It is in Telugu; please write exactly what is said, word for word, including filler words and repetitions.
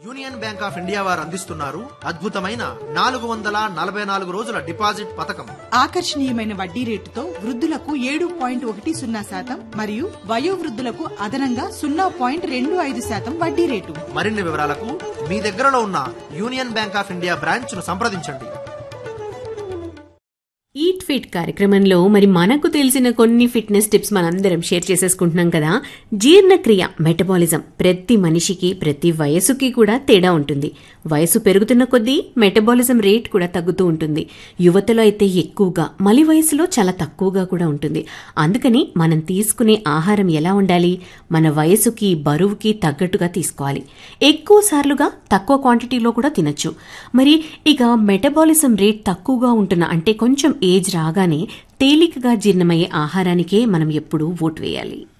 యూనియన్ బ్యాంక్ ఆఫ్ ఇండియా వారు అందిస్తున్నారు అద్భుతమైన నాలుగు వందల నలభై నాలుగు రోజుల డిపాజిట్ పథకం. ఆకర్షణీయమైన వడ్డీ రేటుతో వృద్ధులకు ఏడు పాయింట్ ఒకటి సున్నా శాతం మరియు వయోవృద్ధులకు అదనంగా సున్నా పాయింట్ రెండు ఐదు శాతం వడ్డీ రేటు. మరిన్ని వివరాలకు మీ దగ్గరలో ఉన్న union bank of India branch ను సంప్రదించండి. ఈట్ ఫిట్ కార్యక్రమంలో మరి మనకు తెలిసిన కొన్ని ఫిట్నెస్ టిప్స్ మనందరం షేర్ చేసేసుకుంటున్నాం కదా. జీర్ణక్రియ, మెటబాలిజం ప్రతి మనిషికి ప్రతి వయసుకి కూడా తేడా ఉంటుంది. వయసు పెరుగుతున్న కొద్దీ మెటబాలిజం రేట్ కూడా తగ్గుతూ ఉంటుంది. యువతలో అయితే ఎక్కువగా, మలి వయసులో చాలా తక్కువగా కూడా ఉంటుంది. అందుకని మనం తీసుకునే ఆహారం ఎలా ఉండాలి? మన వయసుకి బరువుకి తగ్గట్టుగా తీసుకోవాలి. ఎక్కువ సార్లుగా తక్కువ క్వాంటిటీలో కూడా తినొచ్చు. మరి ఇక మెటబాలిజం రేట్ తక్కువగా ఉంటున్న అంటే కొంచెం ఏజ్ రాగానే తేలికగా జీర్ణమయ్యే ఆహారానికే మనం ఎప్పుడూ ఓటు వేయాలి.